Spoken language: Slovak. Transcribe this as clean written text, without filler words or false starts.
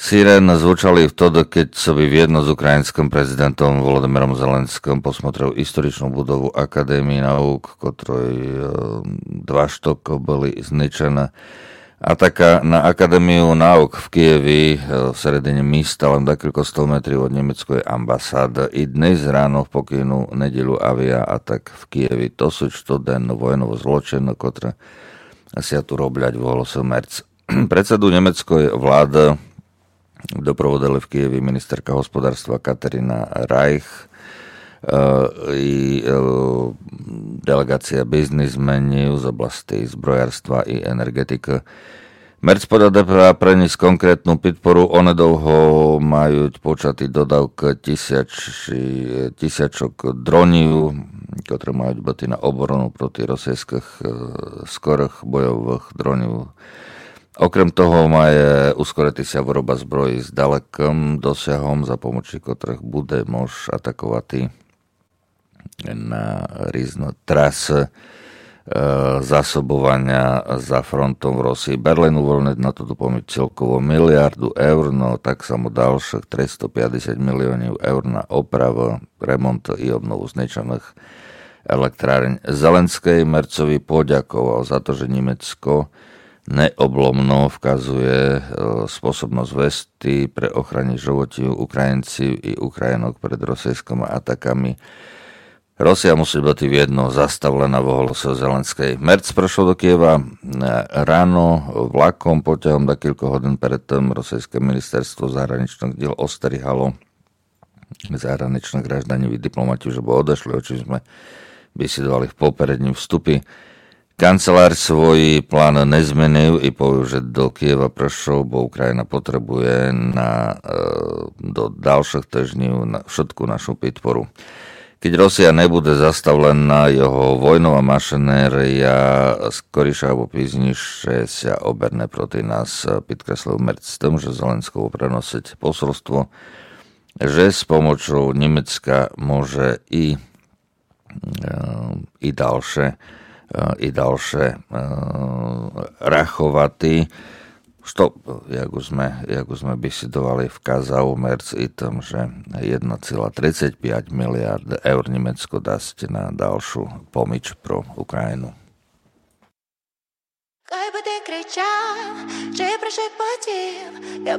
Sirén zvučali vtedy, keď sa by viedno s ukrajinským prezidentom Volodymyrom Zelenským posmotrel historičnú budovu Akadémii nauk, ktorej dva štoko boli zničené. Ataka na Akadémiu nauk v Kijevi v sredine místa, len niekoľko 100 metrov od nemeckej ambasády. I dnes ráno v pokynú nedeľu avia atak v Kijevi. To sú študen vojnovo zločin, ktoré sa tu robľať v holosu Merc. Predsedu nemeckej vlády doprovodili v Kijevi ministerka hospodárstva Katerína Reich i delegácia biznismeni z oblasti zbrojárstva i energetiky. Merc podľa DPA preniesť konkrétnu podporu, onedlho majú počatý dodávka tisíčok dronív, ktoré majú byť na obranu proti rosijských skorých bojových dronív. Okrem toho má uskoriť sa výroba zbrojí s ďalekým dosiahom, za pomoci ktorých bude môž atakovať na rôzne trasy zásobovania za frontom v Rosii. Berlín uvoľniť na toto pomôcť celkovo miliardu eur, no tak samo ďalších 350 miliónov eur na opravu, remont i obnovu zničených elektráreň. Zelenskej Mercovi poďakoval za to, že Nemecko neoblomno vkazuje spôsobnosť vesty pre ochranu životí Ukrajinci i Ukrajinok pred rosijskými atakami. Rosia musí byť viedno zastavlená v ohlase Zelenskej. Merc prešiel do Kieva ráno vlakom, poťahom na koľko hodín predtým rosijské ministerstvo zahraničných diel ostrihalo zahraničných graždaní diplomati, že by odešli, o čím sme vysidovali v popredním vstupi. Kancelár svoj plán nezmenil i povedal, že do Kieva prešiel, bo Ukrajina potrebuje do ďalších týždňov na všetku našu podporu. Keď Rosia nebude zastavlená, jeho vojnová mašinéria skorišie alebo píznejšie sa oberne proti nás, podkreslil Merc s tým, že Zelenskovu prenosiť posolstvo, že s pomocou Nemecka môže i ďalšie rachovaty, što, jak už sme vysidovali, vkázal Merc i tom, že 1,35 miliard eur Nemecko dásť na ďalšiu pomoc pro Ukrajinu. Хай би ти кричав, чи прошепотів,